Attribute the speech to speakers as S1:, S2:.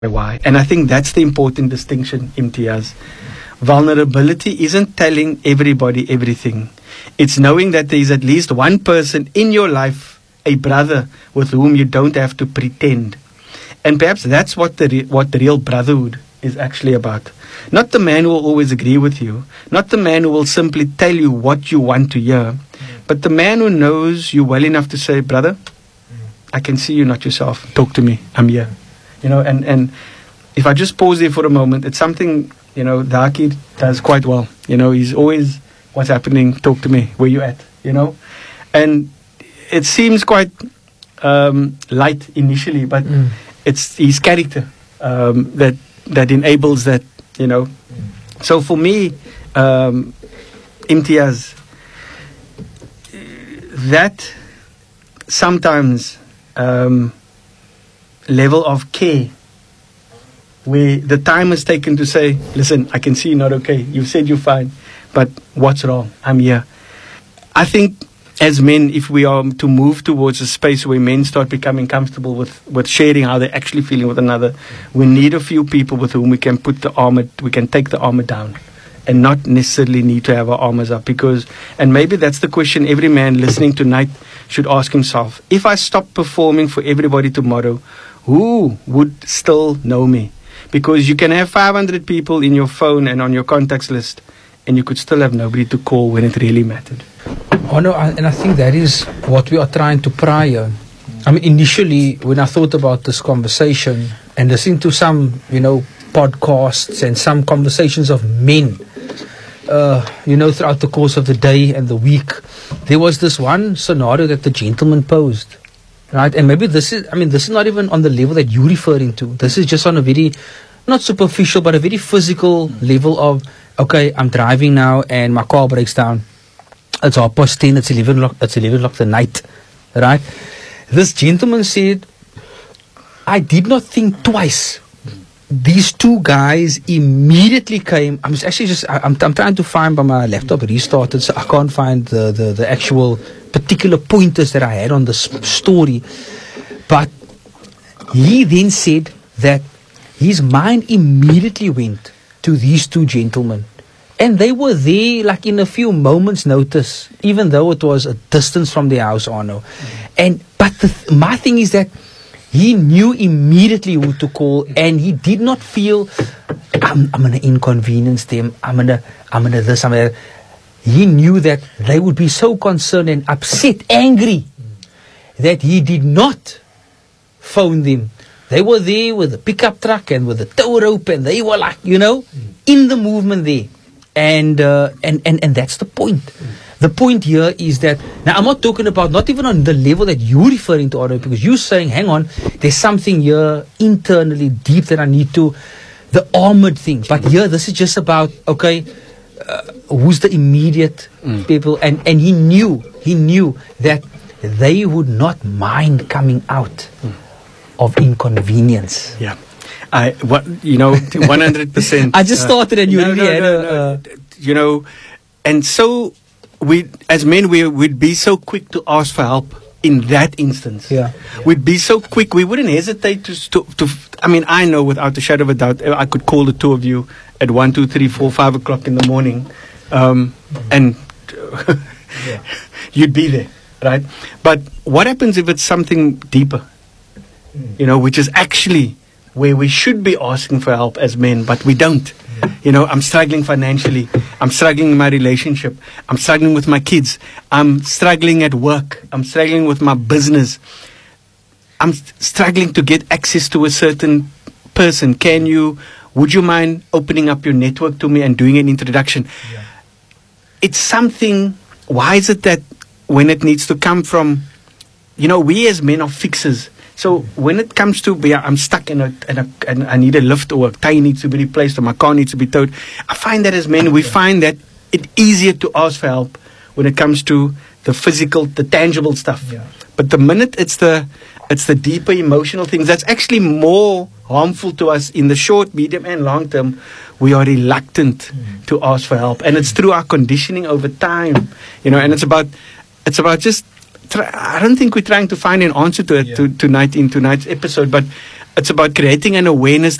S1: why. And I think that's the important distinction, Imtiaz. Vulnerability isn't telling everybody everything. It's knowing that there is at least one person in your life, a brother, with whom you don't have to pretend. And perhaps that's what the real brotherhood is actually about. Not the man who will always agree with you, not the man who will simply tell you what you want to hear, but the man who knows you well enough to say, brother, I can see you're not yourself. Talk to me. I'm here. And if I just pause there for a moment, it's something, Daki does quite well. He's always, what's happening? Talk to me. Where you at? And it seems quite light initially, but it's his character that enables that, So for me, Imtiaz, that sometimes level of care where the time is taken to say, listen, I can see you're not okay. You said you're fine, but what's wrong? I'm here. I think as men, if we are to move towards a space where men start becoming comfortable with sharing how they're actually feeling with another, we need a few people with whom we can take the armor down and not necessarily need to have our armors up. And maybe that's the question every man listening tonight should ask himself. If I stop performing for everybody tomorrow, who would still know me? Because you can have 500 people in your phone and on your contacts list, and you could still have nobody to call when it really mattered.
S2: Oh no, and I think that is what we are trying to pry on. I mean, initially, when I thought about this conversation and listening to some, podcasts and some conversations of men, throughout the course of the day and the week, there was this one scenario that the gentleman posed, right? And maybe this is not even on the level that you're referring to. This is just on a very, not superficial, but a very physical level of, okay, I'm driving now and my car breaks down. It's 10:30, it's 11 o'clock the night, right? This gentleman said, I did not think twice. These two guys immediately came. I'm trying to find, but my laptop restarted, so I can't find the actual particular pointers that I had on the story. But he then said that his mind immediately went to these two gentlemen. And they were there like in a few moments' notice, even though it was a distance from their house, Arno. But my thing is that he knew immediately who to call, and he did not feel, I'm going to inconvenience them, I'm going to this, I'm going to... He knew that they would be so concerned and upset, angry, that he did not phone them. They were there with a pickup truck and with a tow rope, and they were like, in the movement there. And that's the point. The point here is that, now I'm not talking about, not even on the level that you're referring to, Otto, because you're saying, hang on, there's something here internally deep that I need to, the armored thing. But here, this is just about, okay, who's the immediate people? And he knew that they would not mind coming out of inconvenience.
S1: Yeah. 100%.
S2: I just started and you really had
S1: and so we, as men, we'd be so quick to ask for help in that instance.
S2: Yeah.
S1: We'd be so quick, we wouldn't hesitate to I know without a shadow of a doubt, I could call the two of you at 1, 2, 3, 4, 5 o'clock in the morning, and you'd be there, right? But what happens if it's something deeper, which is actually where we should be asking for help as men, but we don't. I'm struggling financially. I'm struggling in my relationship. I'm struggling with my kids. I'm struggling at work. I'm struggling with my business. I'm struggling to get access to a certain person. Would you mind opening up your network to me and doing an introduction? Yeah. It's something, why is it that when it needs to come from, we as men are fixers. So when it comes to, I'm stuck and I need a lift, or a tire needs to be replaced, or my car needs to be towed, I find that as men, we find that it's easier to ask for help when it comes to the physical, the tangible stuff. Yeah. But the minute it's the deeper emotional things, that's actually more harmful to us in the short, medium, and long term. We are reluctant to ask for help, and it's through our conditioning over time, and it's about just. I don't think we're trying to find an answer to it tonight in tonight's episode, but it's about creating an awareness